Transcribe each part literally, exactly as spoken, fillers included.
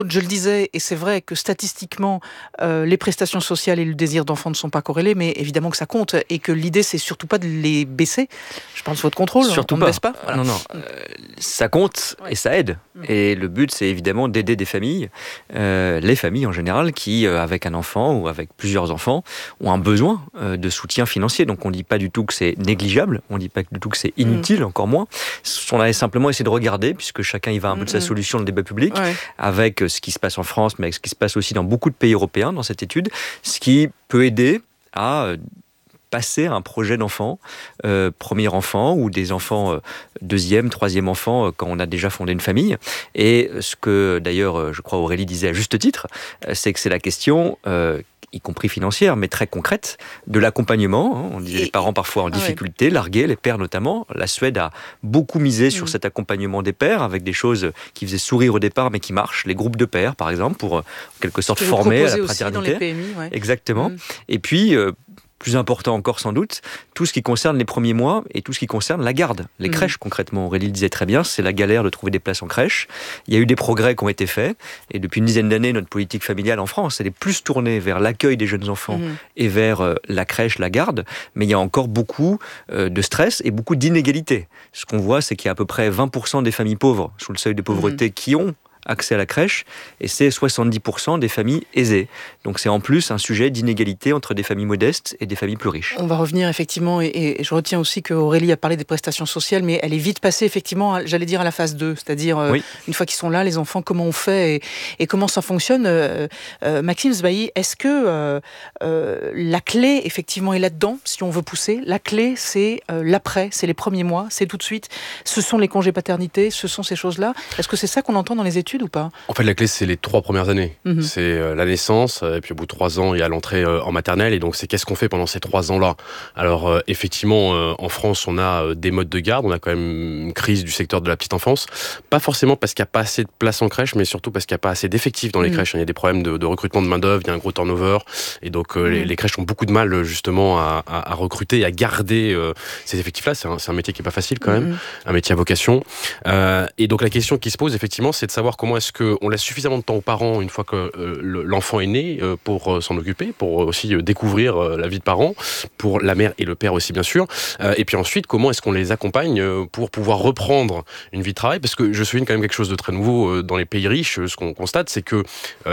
Je le disais, et c'est vrai que statistiquement, euh, les prestations sociales et le désir d'enfant ne sont pas corrélés, mais évidemment que ça compte, et que l'idée, c'est surtout pas de les baisser. Je parle sous votre contrôle, Surtout on pas. ne baisse pas. Voilà. Non, non, euh, ça compte Ouais. et ça aide. Mmh. Et le but, c'est évidemment d'aider des familles, euh, les familles en général, qui, euh, avec un enfant ou avec plusieurs enfants, ont un besoin euh, de soutien financier. Donc on ne dit pas du tout que c'est négligeable, on ne dit pas du tout que c'est inutile, mmh. encore moins. On a simplement essayé de regarder, puisque chacun y va un mmh. peu de sa solution dans le débat public, ouais. avec ce qui se passe en France, mais avec ce qui se passe aussi dans beaucoup de pays européens dans cette étude, ce qui peut aider à passer à un projet d'enfant, euh, premier enfant ou des enfants euh, deuxième, troisième enfant euh, quand on a déjà fondé une famille. Et ce que d'ailleurs, euh, je crois Aurélie disait à juste titre, euh, c'est que c'est la question... Euh, y compris financière, mais très concrète, de l'accompagnement. Hein. On disait et, les parents parfois en difficulté, ouais. largués, les pères notamment. La Suède a beaucoup misé mmh. sur cet accompagnement des pères, avec des choses qui faisaient sourire au départ, mais qui marchent. Les groupes de pères, par exemple, pour en quelque sorte former à la paternité. Dans les P M I, ouais. Exactement. Mmh. Et puis... Euh, plus important encore sans doute, tout ce qui concerne les premiers mois et tout ce qui concerne la garde. Les mmh. crèches concrètement, Aurélie le disait très bien, c'est la galère de trouver des places en crèche. Il y a eu des progrès qui ont été faits et depuis une dizaine d'années, notre politique familiale en France, elle est plus tournée vers l'accueil des jeunes enfants mmh. et vers euh, la crèche, la garde, mais il y a encore beaucoup euh, de stress et beaucoup d'inégalités. Ce qu'on voit, c'est qu'il y a à peu près vingt pour cent des familles pauvres, sous le seuil de pauvreté, mmh. qui ont accès à la crèche, et c'est soixante-dix pour cent des familles aisées. Donc c'est en plus un sujet d'inégalité entre des familles modestes et des familles plus riches. On va revenir effectivement, et, et je retiens aussi qu'Aurélie a parlé des prestations sociales, mais elle est vite passée effectivement, à, j'allais dire à la phase deux, c'est-à-dire euh, oui. une fois qu'ils sont là, les enfants, comment on fait et, et comment ça fonctionne. Euh, euh, Maxime Sbailly, est-ce que euh, euh, la clé effectivement est là-dedans, si on veut pousser? La clé, c'est euh, l'après, c'est les premiers mois, c'est tout de suite, ce sont les congés paternité, ce sont ces choses-là. Est-ce que c'est ça qu'on entend dans les études ou pas? En fait, la clé, c'est les trois premières années. Mmh. C'est euh, la naissance, et puis au bout de trois ans, il y a l'entrée euh, en maternelle. Et donc, c'est qu'est-ce qu'on fait pendant ces trois ans-là? Alors, euh, effectivement, euh, en France, on a euh, des modes de garde. On a quand même une crise du secteur de la petite enfance. Pas forcément parce qu'il n'y a pas assez de place en crèche, mais surtout parce qu'il n'y a pas assez d'effectifs dans les mmh. crèches. Il y a des problèmes de, de recrutement de main-d'œuvre, il y a un gros turnover. Et donc, euh, mmh. les, les crèches ont beaucoup de mal, justement, à, à, à recruter et à garder euh, ces effectifs-là. C'est un, c'est un métier qui n'est pas facile, quand même. Mmh. Un métier à vocation. Euh, et donc, la question qui se pose, effectivement, c'est de savoir comment est-ce que on laisse suffisamment de temps aux parents une fois que euh, l'enfant est né euh, pour euh, s'en occuper, pour aussi euh, découvrir euh, la vie de parents, pour la mère et le père aussi bien sûr, euh, et puis ensuite comment est-ce qu'on les accompagne euh, pour pouvoir reprendre une vie de travail, parce que je souligne quand même quelque chose de très nouveau euh, dans les pays riches, euh, ce qu'on constate c'est que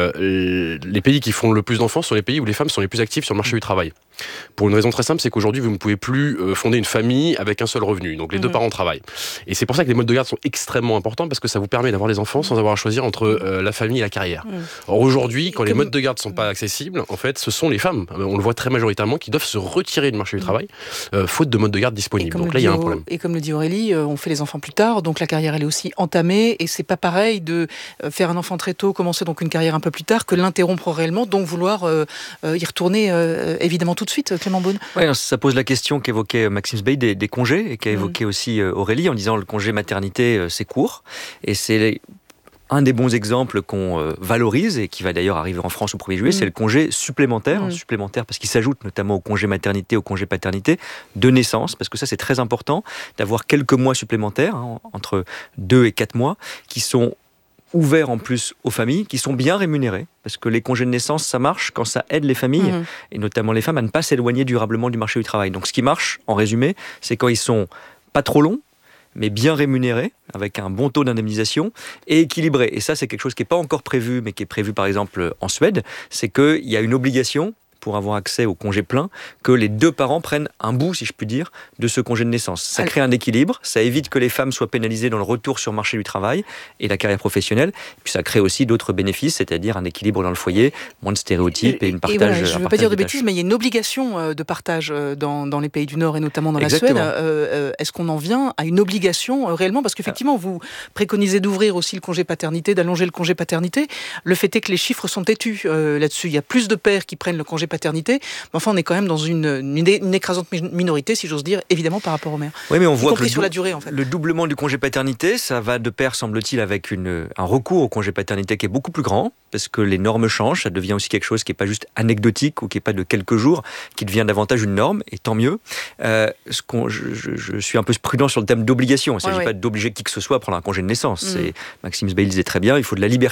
euh, les pays qui font le plus d'enfants sont les pays où les femmes sont les plus actives sur le marché du travail. Pour une raison très simple, c'est qu'aujourd'hui vous ne pouvez plus euh, fonder une famille avec un seul revenu, donc les mmh. deux parents travaillent. Et c'est pour ça que les modes de garde sont extrêmement importants, parce que ça vous permet d'avoir des enfants sans avoir à choisir entre euh, la famille et la carrière. Mmh. Or aujourd'hui, quand les modes de garde ne sont pas accessibles, en fait, ce sont les femmes, on le voit très majoritairement, qui doivent se retirer du marché du travail, euh, faute de modes de garde disponibles. Donc là, il y a un problème. Et comme le dit Aurélie, euh, on fait les enfants plus tard, donc la carrière elle est aussi entamée, et c'est pas pareil de euh, faire un enfant très tôt, commencer donc une carrière un peu plus tard, que l'interrompre réellement, donc vouloir euh, euh, y retourner euh, évidemment tout de suite, Clément Beaune. Oui, ça pose la question qu'évoquait Maxime Sbailly des, des congés, et qu'a évoqué mmh. aussi euh, Aurélie, en disant le congé maternité, euh, c'est court, et c'est un des bons exemples qu'on euh, valorise et qui va d'ailleurs arriver en France au premier juillet, mmh. c'est le congé supplémentaire, mmh. supplémentaire parce qu'il s'ajoute notamment au congé maternité, au congé paternité de naissance, parce que ça c'est très important d'avoir quelques mois supplémentaires, hein, entre deux et quatre mois, qui sont ouverts en plus aux familles, qui sont bien rémunérés, parce que les congés de naissance, ça marche quand ça aide les familles, mmh. et notamment les femmes, à ne pas s'éloigner durablement du marché du travail. Donc ce qui marche, en résumé, c'est quand ils sont pas trop longs, mais bien rémunérés, avec un bon taux d'indemnisation, et équilibrés. Et ça, c'est quelque chose qui n'est pas encore prévu, mais qui est prévu par exemple en Suède, c'est qu'il y a une obligation, pour avoir accès au congé plein, que les deux parents prennent un bout, si je puis dire, de ce congé de naissance. Ça crée un équilibre, ça évite que les femmes soient pénalisées dans le retour sur le marché du travail et la carrière professionnelle, puis ça crée aussi d'autres bénéfices, c'est-à-dire un équilibre dans le foyer, moins de stéréotypes et, et une partage. Et voilà, je ne veux pas dire de bêtises, mais il y a une obligation de partage dans, dans les pays du Nord et notamment dans Exactement. la Suède. Euh, est-ce qu'on en vient à une obligation euh, réellement? Parce qu'effectivement, vous préconisez d'ouvrir aussi le congé paternité, d'allonger le congé paternité. Le fait est que les chiffres sont têtus euh, là-dessus. Il y a plus de pères qui prennent le congé paternité, mais enfin on est quand même dans une, une, une écrasante minorité, si j'ose dire, évidemment par rapport aux mères. Oui, mais on y voit que le, sur la durée, en fait. le doublement du congé paternité, ça va de pair, semble-t-il, avec une, un recours au congé paternité qui est beaucoup plus grand, parce que les normes changent, ça devient aussi quelque chose qui n'est pas juste anecdotique ou qui n'est pas de quelques jours, qui devient davantage une norme, et tant mieux. Euh, ce qu'on, je, je, je suis un peu prudent sur le thème d'obligation, il ne s'agit ouais, pas ouais. d'obliger qui que ce soit à prendre un congé de naissance. Mmh. C'est, Maxime Sbailly disait très bien, il faut de la liberté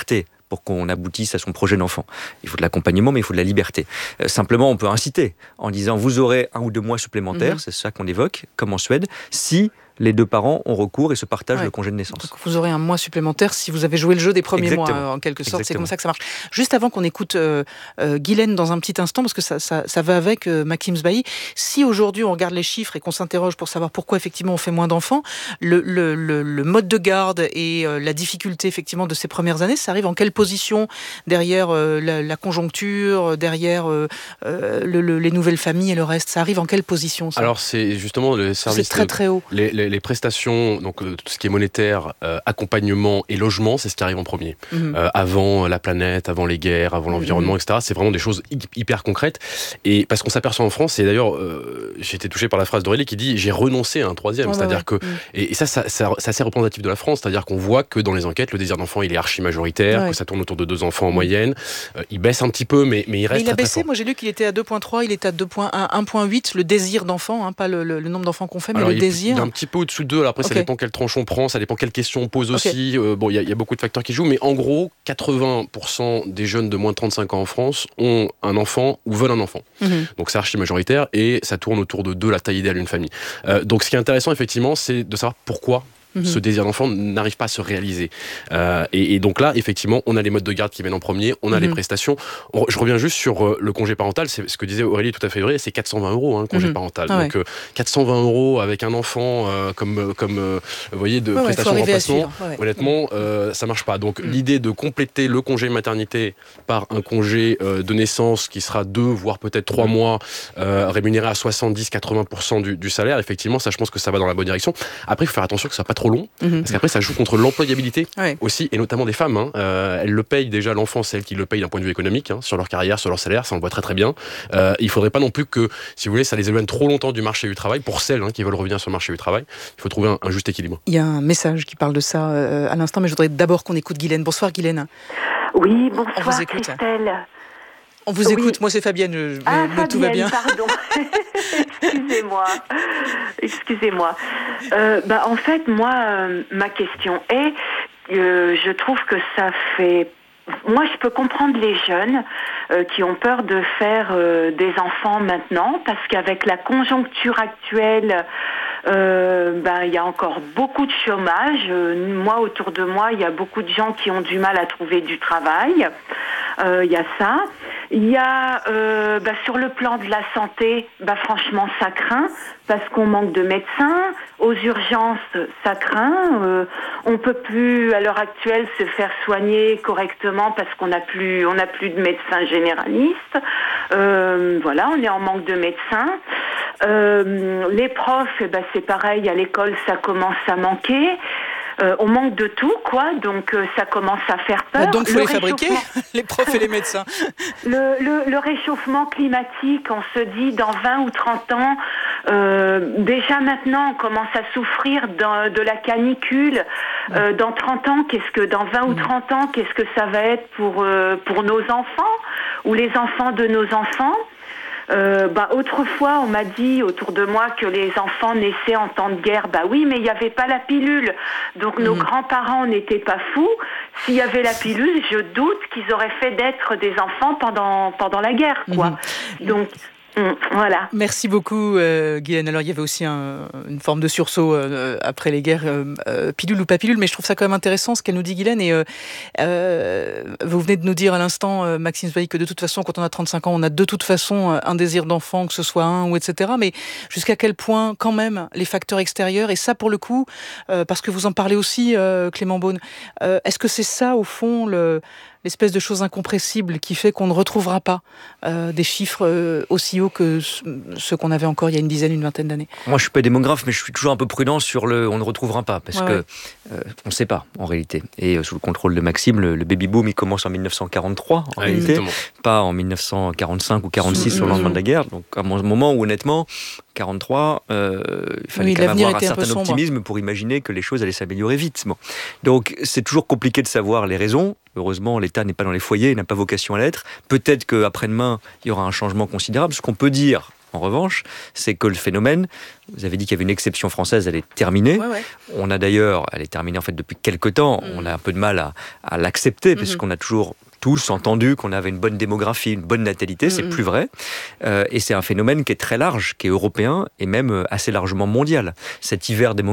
pour qu'on aboutisse à son projet d'enfant. Il faut de l'accompagnement, mais il faut de la liberté. Euh, simplement, on peut inciter en disant vous aurez un ou deux mois supplémentaires, mmh. c'est ça qu'on évoque, comme en Suède, si les deux parents ont recours et se partagent ouais. le congé de naissance. Donc vous aurez un mois supplémentaire si vous avez joué le jeu des premiers Exactement. mois, en quelque sorte. Exactement. C'est comme ça que ça marche. Juste avant qu'on écoute euh, euh, Guylaine dans un petit instant, parce que ça, ça, ça va avec euh, Maxime Sbailly, si aujourd'hui on regarde les chiffres et qu'on s'interroge pour savoir pourquoi effectivement on fait moins d'enfants, le, le, le, le mode de garde et euh, la difficulté effectivement de ces premières années, ça arrive en quelle position derrière euh, la, la conjoncture, derrière euh, euh, le, le, les nouvelles familles et le reste? Ça arrive en quelle position ça? Alors c'est justement le service... C'est très très haut. Les, les, les prestations, donc euh, tout ce qui est monétaire, euh, accompagnement et logement, c'est ce qui arrive en premier. Mmh. Euh, avant la planète, avant les guerres, avant l'environnement, mmh. et cetera. C'est vraiment des choses hyper concrètes. Et parce qu'on s'aperçoit en France, et d'ailleurs, euh, j'ai été touché par la phrase d'Aurélie qui dit « j'ai renoncé à un troisième ouais, ». C'est-à-dire ouais, que... Mmh. Et, et ça, ça, ça, c'est assez représentatif de la France. C'est-à-dire qu'on voit que dans les enquêtes, le désir d'enfant, il est archi majoritaire, ouais. que ça tourne autour de deux enfants en moyenne. Euh, il baisse un petit peu, mais, mais il reste mais il a très, baissé, très fort. Moi j'ai lu qu'il était à deux virgule trois, il était à deux virgule un, un virgule huit, le désir d'enfant, hein, pas le, le, le nombre d'enfants qu'on fait, mais Alors, le il, désir. Il est un petit peu au-dessus de deux, alors après okay. ça dépend quelle tranche on prend, ça dépend quelle question on pose okay. aussi. Euh, bon, il y, y a beaucoup de facteurs qui jouent, mais en gros, quatre-vingts pour cent des jeunes de moins de trente-cinq ans en France ont un enfant ou veulent un enfant. Mmh. Donc c'est archi majoritaire et ça tourne autour de deux, la taille idéale d'une famille. Euh, donc ce qui est intéressant effectivement, c'est de savoir pourquoi ce désir d'enfant n'arrive pas à se réaliser. Euh, et, et donc là, effectivement, on a les modes de garde qui viennent en premier, on a mmh. les prestations. On, je reviens juste sur euh, le congé parental, c'est ce que disait Aurélie tout à fait vrai, c'est quatre cent vingt euros, hein, le congé mmh. parental. Ah ouais. Donc euh, quatre cent vingt euros avec un enfant euh, comme, comme euh, vous voyez, de ouais, prestations de remplacement, ouais. honnêtement, euh, ça marche pas. Donc mmh. l'idée de compléter le congé maternité par un congé euh, de naissance qui sera deux, voire peut-être trois mmh. mois, euh, rémunéré à soixante-dix à quatre-vingts pour cent du, du salaire, effectivement, ça je pense que ça va dans la bonne direction. Après, il faut faire attention que ça soit pas trop long, mmh. parce qu'après ça joue contre l'employabilité ouais. aussi, et notamment des femmes. Hein. Euh, elles le payent déjà, l'enfant, c'est elles qui le payent d'un point de vue économique, hein, sur leur carrière, sur leur salaire, ça on le voit très très bien. Euh, il faudrait pas non plus que, si vous voulez, ça les éloigne trop longtemps du marché du travail, pour celles hein, qui veulent revenir sur le marché du travail. Il faut trouver un, un juste équilibre. Il y a un message qui parle de ça euh, à l'instant, mais je voudrais d'abord qu'on écoute Guylaine. Bonsoir Guylaine. Oui, bonsoir on vous écoute. Christelle. On vous écoute, oui. Moi c'est Fabienne, je, ah, mais, Fabienne, tout va bien. Pardon, excusez-moi, excusez-moi. Euh, bah, en fait, moi, euh, ma question est, euh, je trouve que ça fait... Moi, je peux comprendre les jeunes euh, qui ont peur de faire euh, des enfants maintenant, parce qu'avec la conjoncture actuelle, euh, ben, il y a encore beaucoup de chômage. Euh, moi, autour de moi, il y a beaucoup de gens qui ont du mal à trouver du travail. Euh, il y a ça. Il y a, euh, bah, sur le plan de la santé, bah, franchement, ça craint, parce qu'on manque de médecins. Aux urgences, ça craint. Euh, on peut plus, à l'heure actuelle, se faire soigner correctement parce qu'on n'a plus, on n'a plus de médecins généralistes. Euh, voilà, on est en manque de médecins. Euh, les profs, eh ben, c'est pareil, à l'école, ça commence à manquer. Euh, on manque de tout, quoi, donc euh, ça commence à faire peur. Bah donc il faut les fabriquer, les profs et les médecins. Le, le, le réchauffement climatique, on se dit dans vingt ou trente ans, euh, déjà maintenant on commence à souffrir de, de la canicule. Euh, dans trente ans, qu'est-ce que dans vingt mmh. ou trente ans, qu'est-ce que ça va être pour, euh, pour nos enfants ou les enfants de nos enfants? Euh, bah, autrefois, on m'a dit autour de moi que les enfants naissaient en temps de guerre. Bah oui, mais il n'y avait pas la pilule. Donc mmh. nos grands-parents n'étaient pas fous. S'il y avait la pilule, je doute qu'ils auraient fait d'être des enfants pendant, pendant la guerre, quoi. Mmh. Donc... Voilà. Merci beaucoup, euh, Guylaine. Alors, il y avait aussi un, une forme de sursaut euh, après les guerres, euh, euh, pilule ou pas pilule, mais je trouve ça quand même intéressant ce qu'elle nous dit, Guylaine. Et euh, euh, vous venez de nous dire à l'instant, euh, Maxime Sbailly, que de toute façon, quand on a trente-cinq ans, on a de toute façon un désir d'enfant, que ce soit un ou et cetera. Mais jusqu'à quel point, quand même, les facteurs extérieurs, et ça, pour le coup, euh, parce que vous en parlez aussi, euh, Clément Beaune, euh, est-ce que c'est ça, au fond, le... l'espèce de chose incompressible qui fait qu'on ne retrouvera pas euh, des chiffres euh, aussi hauts que ceux qu'on avait encore il y a une dizaine, une vingtaine d'années? Moi, je suis pas démographe, mais je suis toujours un peu prudent sur le « on ne retrouvera pas », parce ouais, que ouais. Euh, on ne sait pas, en réalité. Et euh, sous le contrôle de Maxime, le, le baby-boom, il commence en mille neuf cent quarante-trois, en ouais, réalité, exactement. Pas en mille neuf cent quarante-cinq ou quarante-six, mmh, au lendemain mmh. de la guerre. Donc, à un moment où, honnêtement, quarante-trois, euh, il fallait oui, quand même avoir un certain un optimisme pour imaginer que les choses allaient s'améliorer vite. Bon. Donc, c'est toujours compliqué de savoir les raisons. Heureusement, l'État n'est pas dans les foyers, il n'a pas vocation à l'être. Peut-être qu'après-demain, il y aura un changement considérable. Ce qu'on peut dire, en revanche, c'est que le phénomène, vous avez dit qu'il y avait une exception française, elle est terminée. Ouais, ouais. On a d'ailleurs, elle est terminée en fait depuis quelques temps, mmh. on a un peu de mal à, à l'accepter, mmh. puisqu'on a toujours tous entendu qu'on avait une bonne démographie, une bonne natalité, mmh. c'est plus vrai. Euh, et c'est un phénomène qui est très large, qui est européen et même assez largement mondial. Cet hiver démographique